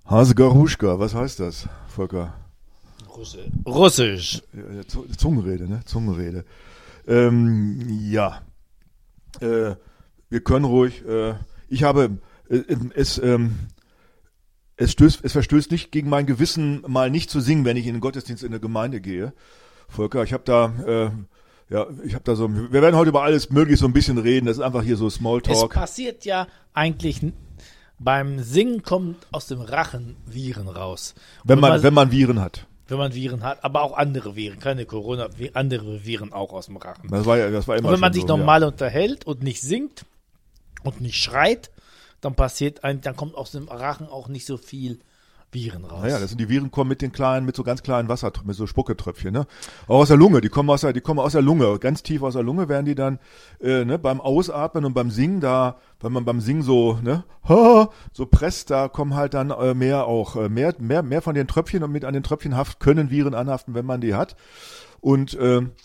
Hase Garuschka, was heißt das, Volker? Russisch. Zungenrede, ne? Zungenrede. Ja. Wir können ruhig. Es verstößt nicht gegen mein Gewissen, mal nicht zu singen, wenn ich in den Gottesdienst in der Gemeinde gehe. Volker, wir werden heute über alles möglich so ein bisschen reden. Das ist einfach hier so Smalltalk. Es passiert ja eigentlich, beim Singen kommt aus dem Rachen Viren raus. Wenn man Viren hat. Wenn man Viren hat, aber auch andere Viren, keine Corona, andere Viren auch aus dem Rachen. Das war immer und wenn man sich so, normal unterhält und nicht singt und nicht schreit, dann kommt aus dem Rachen auch nicht so viel Viren raus. Naja, die Viren kommen mit so ganz kleinen mit so Spucketröpfchen, ne? Auch aus der Lunge, die kommen aus der Lunge, ganz tief aus der Lunge werden die dann, beim Ausatmen und beim Singen wenn man beim Singen so, so presst, da kommen halt dann mehr von den Tröpfchen und mit an den Tröpfchen können Viren anhaften, wenn man die hat. Und,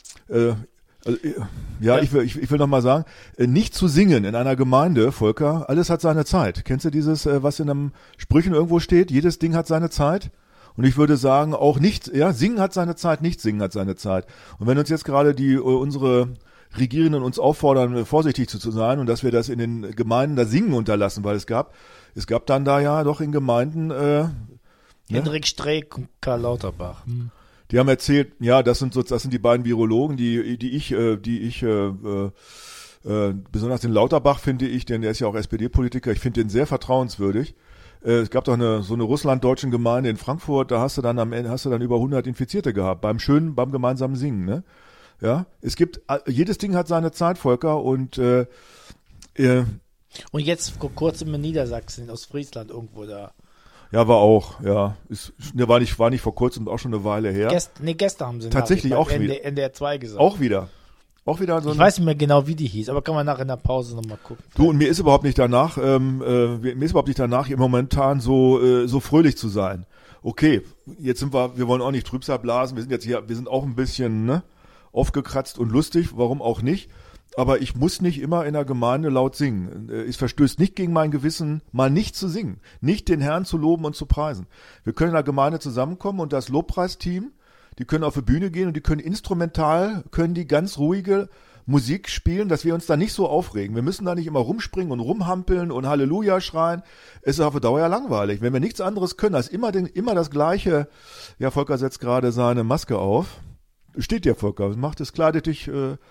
ich will noch mal sagen, nicht zu singen in einer Gemeinde, Volker, alles hat seine Zeit. Kennst du dieses, was in einem Sprüchen irgendwo steht? Jedes Ding hat seine Zeit. Und ich würde sagen, auch singen hat seine Zeit, nicht singen hat seine Zeit. Und wenn uns jetzt gerade unsere Regierenden uns auffordern, vorsichtig zu sein und dass wir das in den Gemeinden das Singen unterlassen, weil es gab dann da ja doch in Gemeinden, Hendrik Streeck und Karl Lauterbach. Die haben erzählt, ja, das sind die beiden Virologen, die ich besonders den Lauterbach finde ich, denn der ist ja auch SPD-Politiker, ich finde den sehr vertrauenswürdig. Es gab doch so eine russlanddeutschen Gemeinde in Frankfurt, da hast du dann über 100 Infizierte gehabt, beim gemeinsamen Singen, ne? Ja, jedes Ding hat seine Zeit, Volker, und jetzt vor kurzem in Niedersachsen, in Ostfriesland irgendwo da. Ja, war auch, ja. War nicht vor kurzem, auch schon eine Weile her. Gestern haben sie tatsächlich auch wieder. NDR 2 gesagt. Auch wieder so. Ich weiß nicht mehr genau, wie die hieß, aber kann man nachher in der Pause nochmal gucken. Du, und mir ist überhaupt nicht danach, hier momentan so fröhlich zu sein. Okay, jetzt wir wollen auch nicht Trübsal blasen, wir sind auch ein bisschen, aufgekratzt und lustig, warum auch nicht. Aber ich muss nicht immer in der Gemeinde laut singen. Es verstößt nicht gegen mein Gewissen, mal nicht zu singen, nicht den Herrn zu loben und zu preisen. Wir können in der Gemeinde zusammenkommen und das Lobpreisteam, die können auf die Bühne gehen und die können die ganz ruhige Musik spielen, dass wir uns da nicht so aufregen. Wir müssen da nicht immer rumspringen und rumhampeln und Halleluja schreien. Es ist auf die Dauer ja langweilig. Wenn wir nichts anderes können als immer das Gleiche. Ja, Volker setzt gerade seine Maske auf. Steht dir, Volker, es kleidet dich,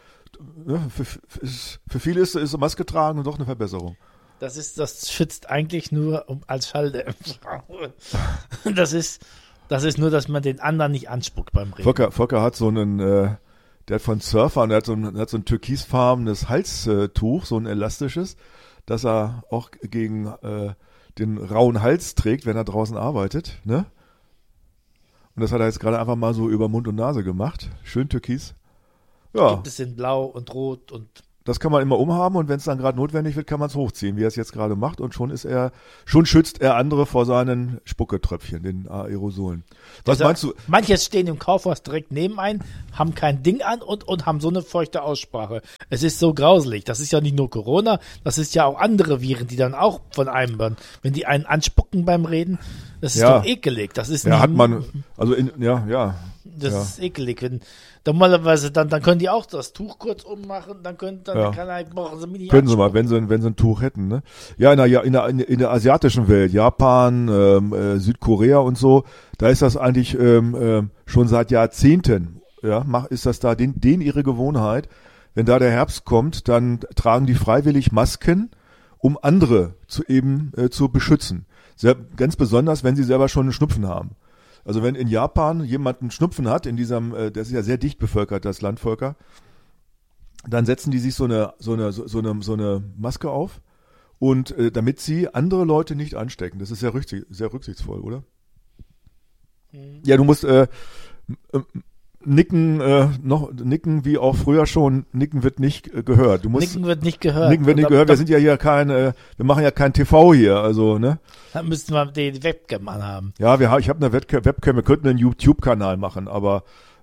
für viele ist Maske tragen und doch eine Verbesserung. Das schützt eigentlich nur als Schalldämpfer. Das ist nur, dass man den anderen nicht anspuckt beim Reden. Volker hat der hat von Surfern, der hat so ein türkisfarbenes Halstuch, so ein elastisches, das er auch gegen den rauen Hals trägt, wenn er draußen arbeitet, ne? Und das hat er jetzt gerade einfach mal so über Mund und Nase gemacht. Schön türkis. Ja. Gibt es in Blau und Rot und. Das kann man immer umhaben und wenn es dann gerade notwendig wird, kann man es hochziehen, wie er es jetzt gerade macht und schon schützt er andere vor seinen Spucketröpfchen, den Aerosolen. Was meinst du? Manche stehen im Kaufhaus direkt neben einem, haben kein Ding an und haben so eine feuchte Aussprache. Es ist so grauselig. Das ist ja nicht nur Corona, das ist ja auch andere Viren, die dann auch von einem werden. Wenn die einen anspucken beim Reden, das ist doch ekelig. Das ist Das ist ekelig. Normalerweise, dann können die auch das Tuch kurz ummachen, brauchen sie mich nicht. Können sie mal, wenn sie ein Tuch hätten, ne? Ja, in der asiatischen Welt, Japan, Südkorea und so, da ist das eigentlich schon seit Jahrzehnten, ja, ist das da denen ihre Gewohnheit. Wenn da der Herbst kommt, dann tragen die freiwillig Masken, um andere zu beschützen. Ganz besonders, wenn sie selber schon einen Schnupfen haben. Also wenn in Japan jemand einen Schnupfen hat, das ist ja sehr dicht bevölkert, das Land, Volker, dann setzen die sich so eine Maske auf und damit sie andere Leute nicht anstecken. Das ist sehr rücksichtsvoll, oder? Mhm. Ja, du musst nicken wie auch früher schon. Nicken wird nicht gehört. Nicken wird nicht gehört. Wir sind ja hier wir machen ja kein TV hier, also, ne? Dann müssten wir die Webcam anhaben. Ja, ich habe eine Webcam, wir könnten einen YouTube-Kanal machen, aber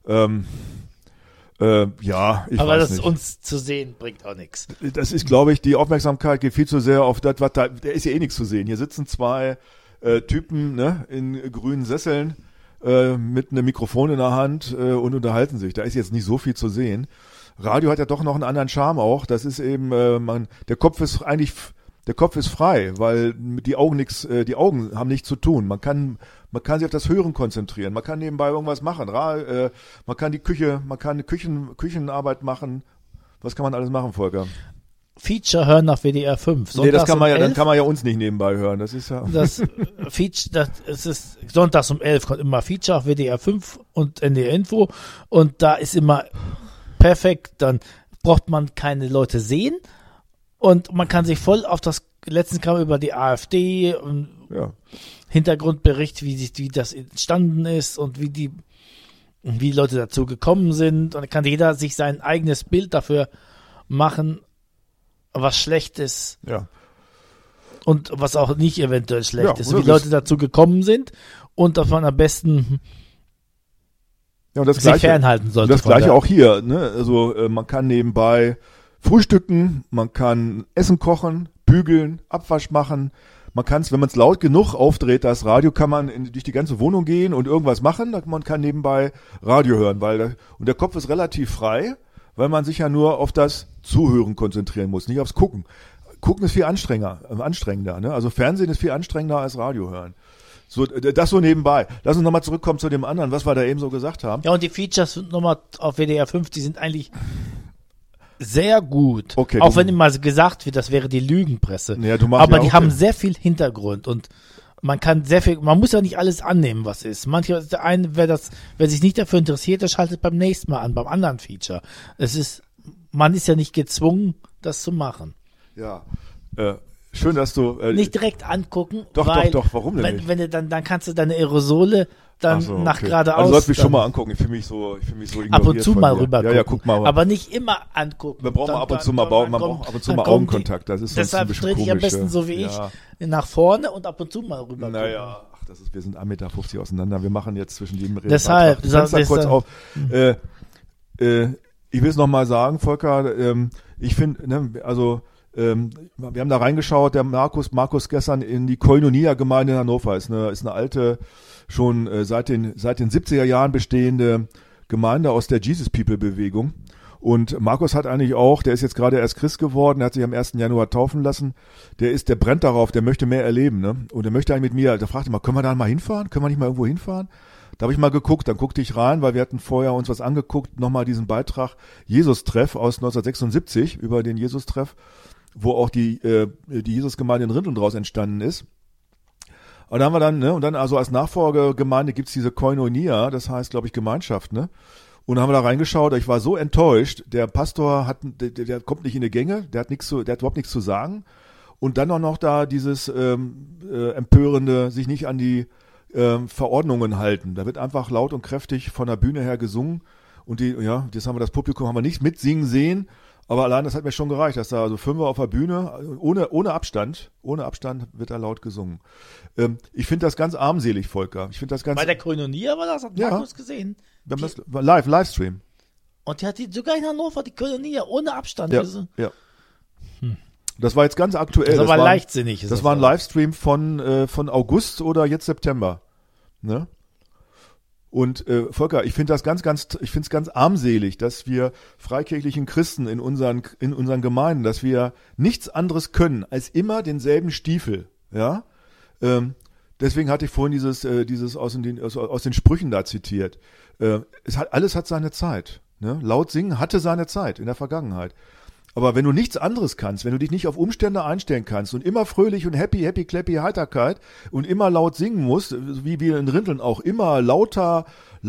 aber das uns zu sehen bringt auch nichts. Das ist, glaube ich, die Aufmerksamkeit geht viel zu sehr auf das, der ist ja eh nichts zu sehen. Hier sitzen zwei Typen, ne, in grünen Sesseln mit einem Mikrofon in der Hand und unterhalten sich. Da ist jetzt nicht so viel zu sehen. Radio hat ja doch noch einen anderen Charme auch. Das ist eben, der Kopf ist frei, weil die Augen haben nichts zu tun. Man kann sich auf das Hören konzentrieren. Man kann nebenbei irgendwas machen. Man kann eine Küchenarbeit machen. Was kann man alles machen, Volker? Feature hören auf WDR 5. Nee, das kann man ja, dann kann man ja uns nicht nebenbei hören. Das ist ja. Es ist sonntags um 11 kommt immer Feature auf WDR 5 und NDR Info und da ist immer perfekt, dann braucht man keine Leute sehen und man kann sich voll auf das, letztens kam über die AfD und Hintergrundbericht, wie das entstanden ist und wie die Leute dazu gekommen sind und dann kann jeder sich sein eigenes Bild dafür machen, was schlecht ist und was auch nicht eventuell schlecht ist, wie die Leute dazu gekommen sind und dass man am besten und das sich Gleiche, fernhalten sollte. Das Gleiche auch hier. Ne? Also man kann nebenbei frühstücken, man kann Essen kochen, bügeln, Abwasch machen. Man kann es, wenn man es laut genug aufdreht, das Radio, kann man durch die ganze Wohnung gehen und irgendwas machen. Man kann nebenbei Radio hören, und der Kopf ist relativ frei, weil man sich ja nur auf das Zuhören konzentrieren muss, nicht aufs Gucken. Gucken ist viel anstrengender. Ne? Also Fernsehen ist viel anstrengender als Radio hören. So, das so nebenbei. Lass uns nochmal zurückkommen zu dem anderen, was wir da eben so gesagt haben. Ja, und die Features nochmal auf WDR 5, die sind eigentlich sehr gut. Okay, auch wenn immer gesagt wird, das wäre die Lügenpresse. Ja, du machst aber ja die auch haben sehr viel Hintergrund und man muss ja nicht alles annehmen, was ist. Wer sich nicht dafür interessiert, der schaltet beim nächsten Mal an, beim anderen Feature. Man ist ja nicht gezwungen, das zu machen. Ja, schön, dass du... nicht direkt angucken, doch, warum denn nicht? Wenn du dann kannst du deine Aerosole dann nach geradeaus... Also sollst mich schon mal angucken, ich fühle mich so ignoriert. Ab und zu mal rüber gucken. Ja, guck mal. Aber nicht immer angucken. Wir brauchen ab und zu mal Augenkontakt, das ist sonst ein bisschen komisch. Deshalb drehe ich am besten so wie ich nach vorne und ab und zu mal rüber gucken. Wir sind 1,50 Meter auseinander, wir machen jetzt zwischen jedem Reden. Deshalb, kurz auf. Ich will es nochmal sagen, Volker, ich finde, wir haben da reingeschaut, der Markus gestern in die Koinonia-Gemeinde in Hannover, ist eine alte, schon seit den 70er Jahren bestehende Gemeinde aus der Jesus People Bewegung. Und Markus hat eigentlich auch, der ist jetzt gerade erst Christ geworden, der hat sich am 1. Januar taufen lassen, der brennt darauf, der möchte mehr erleben, ne? Und der möchte eigentlich mit mir, da fragte ich mal, können wir da mal hinfahren? Können wir nicht mal irgendwo hinfahren? Da habe ich mal geguckt, dann guckte ich rein, weil wir hatten vorher uns was angeguckt, nochmal diesen Beitrag Jesus-Treff aus 1976 über den Jesus-Treff, wo auch die Jesus-Gemeinde in Rinteln draus entstanden ist. Und da haben wir dann, ne, und dann also als Nachfolgegemeinde gibt's diese Koinonia, das heißt, glaube ich, Gemeinschaft, ne? Und dann haben wir da reingeschaut, ich war so enttäuscht, der Pastor der kommt nicht in die Gänge, der hat überhaupt nichts zu sagen. Und dann auch noch da dieses empörende, sich nicht an die Verordnungen halten. Da wird einfach laut und kräftig von der Bühne her gesungen und das haben wir, das Publikum haben wir nicht mitsingen sehen, aber allein das hat mir schon gereicht, dass da also 5 auf der Bühne, ohne Abstand wird da laut gesungen. Ich finde das ganz armselig, Volker. Ich finde das ganz... Bei der Koinonia war das, hat Markus gesehen. Wir haben das Livestream. Und die hat sogar in Hannover die Koinonia ohne Abstand gesungen. Ja. Das war jetzt ganz aktuell. Das war leichtsinnig. Das war ein Livestream von August oder jetzt September. Ne? Und Volker, ich finde das ich finde es ganz armselig, dass wir freikirchlichen Christen in unseren Gemeinden, dass wir nichts anderes können als immer denselben Stiefel. Ja. Deswegen hatte ich vorhin dieses aus den Sprüchen da zitiert. Alles hat seine Zeit. Ne? Laut singen hatte seine Zeit in der Vergangenheit. Aber wenn du nichts anderes kannst, wenn du dich nicht auf Umstände einstellen kannst und immer fröhlich und happy, clappy, Heiterkeit und immer laut singen musst, wie wir in Rinteln auch, immer lauter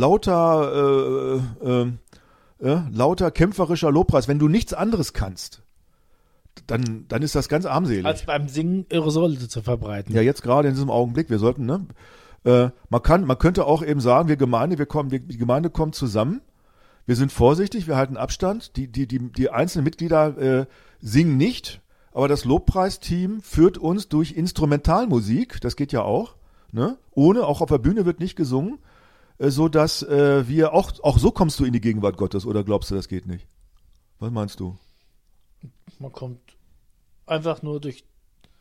kämpferischer Lobpreis, wenn du nichts anderes kannst, dann ist das ganz armselig. Als beim Singen Aerosole zu verbreiten. Ja, jetzt gerade in diesem Augenblick, wir sollten, ne? Man könnte auch eben sagen, die Gemeinde kommt zusammen. Wir sind vorsichtig, wir halten Abstand. Die einzelnen Mitglieder singen nicht, aber das Lobpreisteam führt uns durch Instrumentalmusik, das geht ja auch, ne? Auch auf der Bühne wird nicht gesungen, so dass wir auch so kommst du in die Gegenwart Gottes, oder glaubst du, das geht nicht? Was meinst du? Man kommt einfach nur durch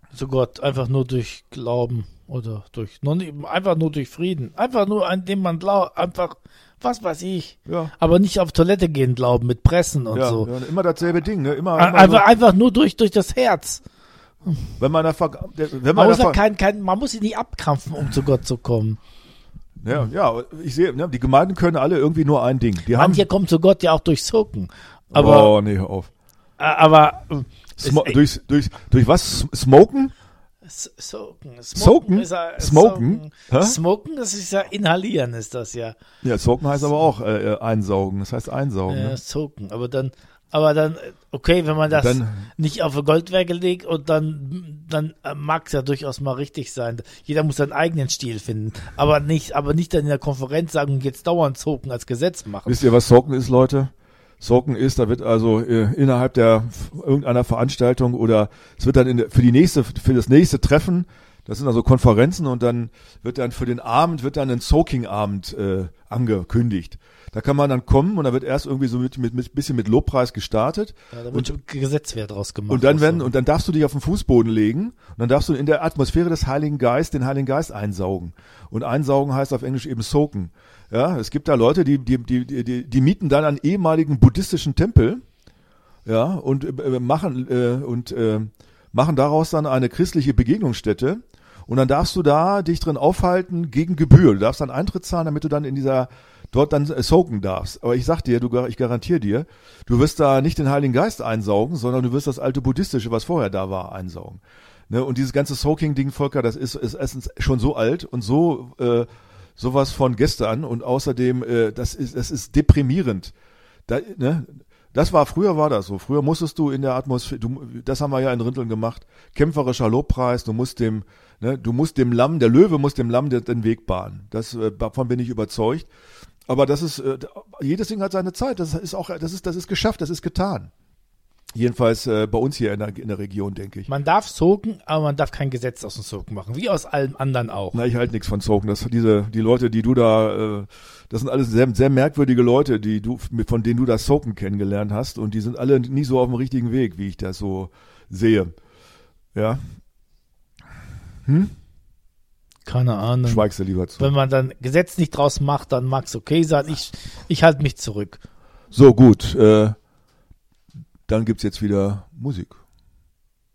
Zu Gott, einfach nur durch Glauben oder einfach nur durch Frieden. Einfach nur, an dem man glaubt, einfach, was weiß ich. Ja. Aber nicht auf Toilette gehen glauben mit Pressen und Ja, so. ja, immer dasselbe Ding, ne? Immer Einfach nur durch das Herz. wenn man Man muss sich nicht abkrampfen, um zu Gott zu kommen. ja, ich sehe, ne, die Gemeinden können alle irgendwie nur ein Ding. Die Manche haben, kommen zu Gott ja auch durch Socken. Aber, nee, hör auf. aber Durch was? Smoken? Soaken. Soaken? Smoken. Hä? Smoken, das ist ja inhalieren, ist das ja. Ja, soaken heißt aber auch einsaugen. Das heißt einsaugen. Ne? Soaken. Aber dann, okay, wenn man das Dann- nicht auf eine Goldwaage legt und dann mag es ja durchaus mal richtig sein. Jeder muss seinen eigenen Stil finden. Aber nicht dann in der Konferenz sagen, jetzt dauernd Soaken als Gesetz machen. Wisst ihr, was Soaken ist, Leute? Soaken ist, da wird also innerhalb der irgendeiner Veranstaltung oder es wird dann für das nächste Treffen, das sind also Konferenzen und dann wird dann für den Abend ein Soaking-Abend angekündigt. Da kann man dann kommen und da wird erst irgendwie so mit bisschen mit Lobpreis gestartet. Ja, da wird schon Gesetzwert draus gemacht. Und dann darfst du dich auf den Fußboden legen und dann darfst du in der Atmosphäre des Heiligen Geist den Heiligen Geist einsaugen. Und einsaugen heißt auf Englisch eben soaken. Ja, es gibt da Leute, die mieten dann einen ehemaligen buddhistischen Tempel, ja, und machen daraus dann eine christliche Begegnungsstätte. Und dann darfst du da dich drin aufhalten gegen Gebühr. Du darfst dann Eintritt zahlen, damit du dann dort dann soaken darfst. Aber ich sag dir, ich garantiere dir, du wirst da nicht den Heiligen Geist einsaugen, sondern du wirst das alte Buddhistische, was vorher da war, einsaugen. Ne? Und dieses ganze Soaking-Ding, Volker, das ist erstens schon so alt und sowas von gestern und außerdem, das ist deprimierend. Früher war das so. Früher musstest du in der Atmosphäre, das haben wir ja in Rinteln gemacht, kämpferischer Lobpreis, du musst dem Lamm, der Löwe muss dem Lamm den Weg bahnen. Davon bin ich überzeugt. Aber jedes Ding hat seine Zeit. Das ist geschafft, das ist getan. Jedenfalls bei uns hier in der Region, denke ich. Man darf soaken, aber man darf kein Gesetz aus dem Soaken machen, wie aus allem anderen auch. Na, ich halte nichts von Soaken. Die Leute, die du da, das sind alles sehr, sehr merkwürdige Leute, von denen du das Soaken kennengelernt hast und die sind alle nie so auf dem richtigen Weg, wie ich das so sehe. Ja. Keine Ahnung. Schweigst du lieber zu. Wenn man dann Gesetz nicht draus macht, dann mag es okay sein. Ich halte mich zurück. So, gut. Dann gibt's jetzt wieder Musik.